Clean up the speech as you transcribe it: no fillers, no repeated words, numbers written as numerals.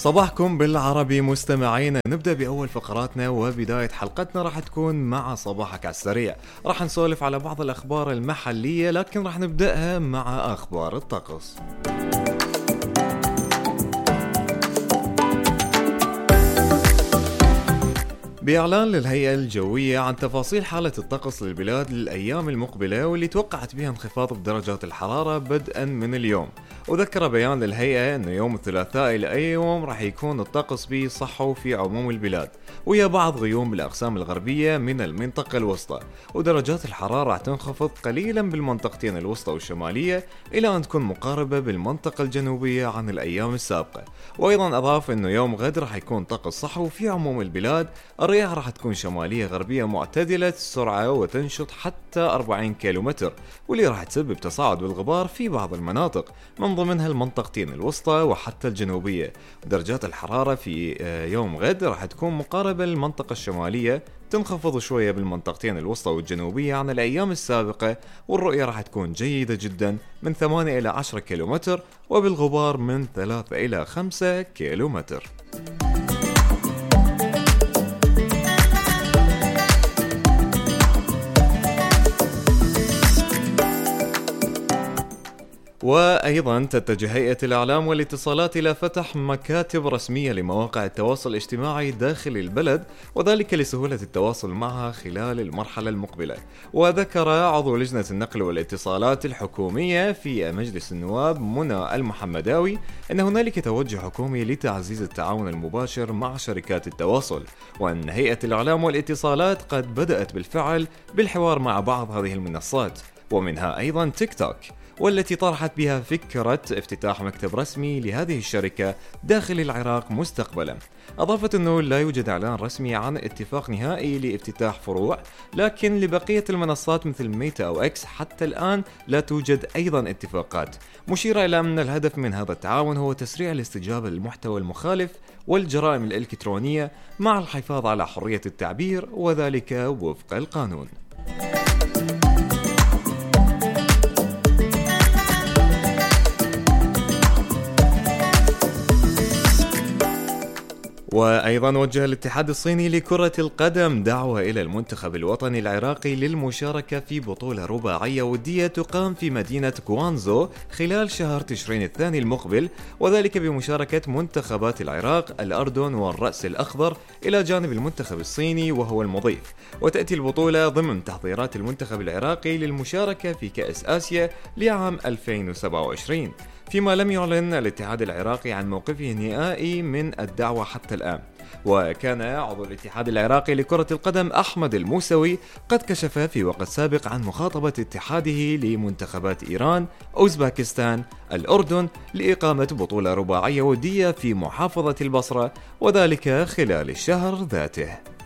صباحكم بالعربي مستمعين. نبدأ بأول فقراتنا، وبداية حلقتنا راح تكون مع صباحك على السريع. راح نسولف على بعض الأخبار المحلية، لكن راح نبدأها مع أخبار الطقس. بإعلان للهيئة الجوية عن تفاصيل حالة الطقس للبلاد للأيام المقبلة، واللي توقعت بها انخفاض بدرجات الحرارة بدءا من اليوم. وذكر بيان للهيئة أنه يوم الثلاثاء إلى أي يوم راح يكون الطقس به صحو في عموم البلاد، ويا بعض غيوم بالأقسام الغربية من المنطقة الوسطى. ودرجات الحرارة راح تنخفض قليلا بالمنطقتين الوسطى والشمالية إلى أن تكون مقاربة بالمنطقة الجنوبية عن الأيام السابقة. وأيضا أضاف أنه يوم غد راح يكون طقس صحو في عموم البلاد. الرياح راح تكون شمالية غربية معتدلة السرعة وتنشط حتى 40 كيلومتر، واللي راح تسبب تصاعد بالغبار في بعض المناطق من ضمنها المنطقتين الوسطى وحتى الجنوبية. درجات الحرارة في يوم غد راح تكون مقاربة للمنطقة الشمالية، تنخفض شوية بالمنطقتين الوسطى والجنوبية عن الأيام السابقة. والرؤية راح تكون جيدة جدا من 8 إلى 10 كيلومتر، وبالغبار من 3 إلى 5 كيلومتر. وأيضا تتجه هيئة الإعلام والاتصالات إلى فتح مكاتب رسمية لمواقع التواصل الاجتماعي داخل البلد، وذلك لسهولة التواصل معها خلال المرحلة المقبلة. وذكر عضو لجنة النقل والاتصالات الحكومية في مجلس النواب منى المحمداوي أن هنالك توجه حكومي لتعزيز التعاون المباشر مع شركات التواصل، وأن هيئة الإعلام والاتصالات قد بدأت بالفعل بالحوار مع بعض هذه المنصات، ومنها أيضا تيك توك، والتي طرحت بها فكرة افتتاح مكتب رسمي لهذه الشركة داخل العراق مستقبلا. أضافت أنه لا يوجد إعلان رسمي عن اتفاق نهائي لافتتاح فروع، لكن لبقية المنصات مثل ميتا أو إكس حتى الآن لا توجد أيضا اتفاقات، مشيرة إلى أن الهدف من هذا التعاون هو تسريع الاستجابة للمحتوى المخالف والجرائم الإلكترونية مع الحفاظ على حرية التعبير، وذلك وفق القانون. وأيضا وجه الاتحاد الصيني لكرة القدم دعوة إلى المنتخب الوطني العراقي للمشاركة في بطولة رباعية ودية تقام في مدينة كوانزو خلال شهر تشرين الثاني المقبل، وذلك بمشاركة منتخبات العراق، الأردن والرأس الأخضر إلى جانب المنتخب الصيني وهو المضيف. وتأتي البطولة ضمن تحضيرات المنتخب العراقي للمشاركة في كأس آسيا لعام 2027، فيما لم يعلن الاتحاد العراقي عن موقفه النهائي من الدعوة حتى الآن. وكان عضو الاتحاد العراقي لكرة القدم أحمد الموسوي قد كشف في وقت سابق عن مخاطبة اتحاده لمنتخبات إيران، أوزباكستان، الأردن لإقامة بطولة رباعية ودية في محافظة البصرة، وذلك خلال الشهر ذاته.